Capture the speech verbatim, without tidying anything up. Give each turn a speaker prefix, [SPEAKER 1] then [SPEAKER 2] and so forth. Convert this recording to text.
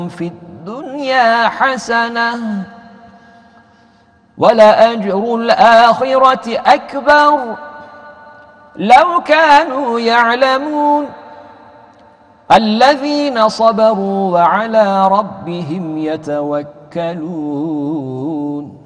[SPEAKER 1] في الدنيا حسنة ولأجر الآخرة أكبر لو كانوا يعلمون الذين صبروا وعلى ربهم يتوكلون